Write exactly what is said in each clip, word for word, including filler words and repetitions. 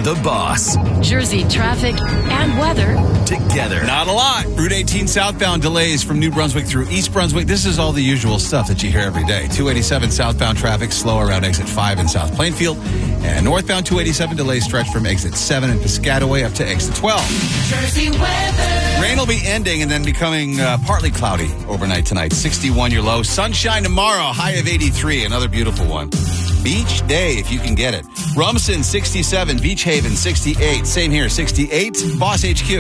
The Boss. Jersey traffic and weather together. Not a lot. Route eighteen southbound delays from New Brunswick through East Brunswick. This is all the usual stuff that you hear every day. two eighty-seven southbound traffic slow around exit five in South Plainfield. And northbound two eighty-seven delays stretch from exit seven in Piscataway up to exit twelve. Jersey weather. Rain will be ending and then becoming uh, partly cloudy overnight tonight. sixty-one your low. Sunshine tomorrow. High of eighty-three. Another beautiful one. Beach day if you can get it. Rumson sixty-seven. Beach Haven sixty-eight. Same here. sixty-eight. Boss H Q.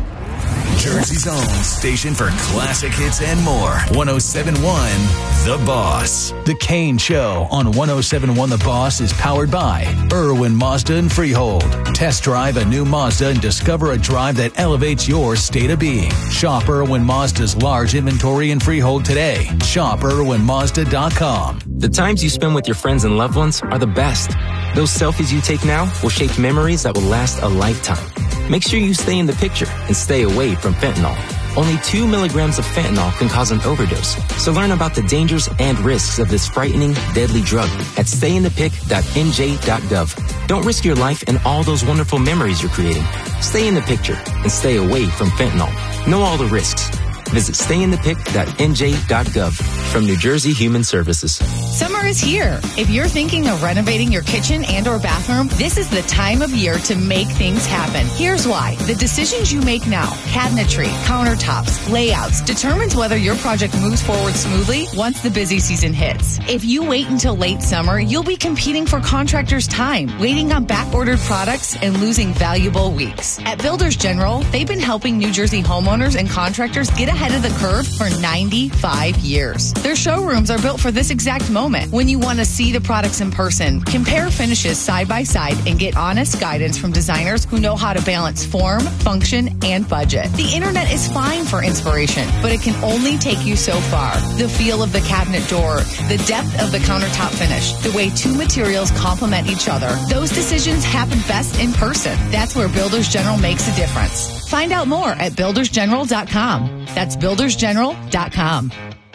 Jersey's own station for classic hits and more. one oh seven point one The Boss. The Kane Show on one oh seven point one The Boss is powered by Irwin Mazda and Freehold. Test drive a new Mazda and discover a drive that elevates your state of being. Shop Irwin Mazda's large inventory in Freehold today. Shop Irwin Mazda dot com. The times you spend with your friends and loved ones are the best. Those selfies you take now will shape memories that will last a lifetime. Make sure you stay in the picture and stay away from fentanyl. Only two milligrams of fentanyl can cause an overdose. So learn about the dangers and risks of this frightening, deadly drug at stay in the pic dot N J dot gov. Don't risk your life and all those wonderful memories you're creating. Stay in the picture and stay away from fentanyl. Know all the risks. Visit stay in the pic dot N J dot gov from New Jersey Human Services. Summer is here. If you're thinking of renovating your kitchen and or bathroom, this is the time of year to make things happen. Here's why. The decisions you make now, cabinetry, countertops, layouts, determines whether your project moves forward smoothly once the busy season hits. If you wait until late summer, you'll be competing for contractors' time, waiting on back-ordered products and losing valuable weeks. At Builders General, they've been helping New Jersey homeowners and contractors get ahead of the curve for ninety-five years. Their showrooms are built for this exact moment. When you want to see the products in person, compare finishes side by side, and get honest guidance from designers who know how to balance form, function, and budget. The internet is fine for inspiration, but it can only take you so far. The feel of the cabinet door, the depth of the countertop finish, the way two materials complement each other. Those decisions happen best in person. That's where Builders General makes a difference. Find out more at builders general dot com. That's builders general dot com.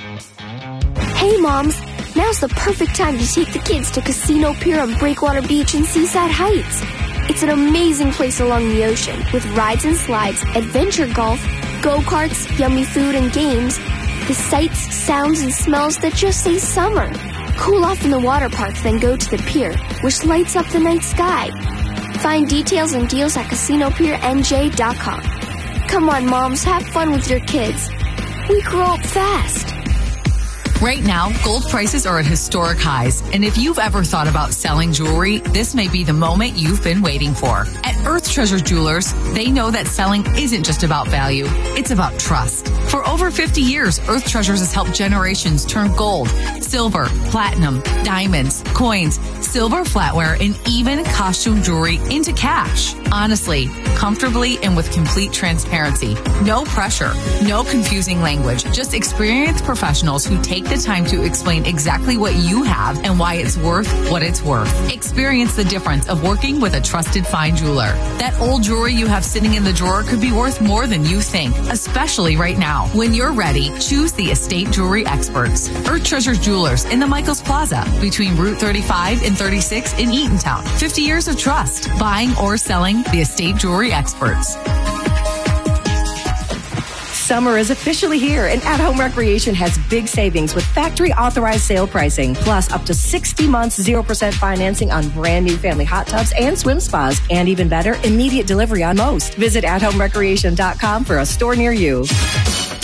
Hey, moms. Now's the perfect time to take the kids to Casino Pier on Breakwater Beach and Seaside Heights. It's an amazing place along the ocean with rides and slides, adventure golf, go-karts, yummy food and games, the sights, sounds, and smells that just say summer. Cool off in the water park, then go to the pier, which lights up the night sky. Find details and deals at casino pier N J dot com. Come on, moms, have fun with your kids. We grow up fast. Right now, gold prices are at historic highs, and if you've ever thought about selling jewelry, this may be the moment you've been waiting for. At Earth Treasure Jewelers, they know that selling isn't just about value, it's about trust. For over fifty years, Earth Treasures has helped generations turn gold, silver, platinum, diamonds, coins, silver flatware, and even costume jewelry into cash. Honestly, comfortably, and with complete transparency. No pressure, no confusing language, just experienced professionals who take the time to explain exactly what you have and why it's worth what it's worth. Experience the difference of working with a trusted fine jeweler. That old jewelry you have sitting in the drawer could be worth more than you think, especially right now. When you're ready, choose the Estate Jewelry Experts. Earth Treasures Jewelers in the Michaels Plaza between Route thirty-five and thirty-six in Eatontown. fifty years of trust. Buying or selling, the Estate Jewelry Experts. Summer is officially here, and At Home Recreation has big savings with factory authorized sale pricing, plus up to sixty months, zero percent financing on brand new family hot tubs and swim spas, and even better, immediate delivery on most. Visit at home recreation dot com for a store near you.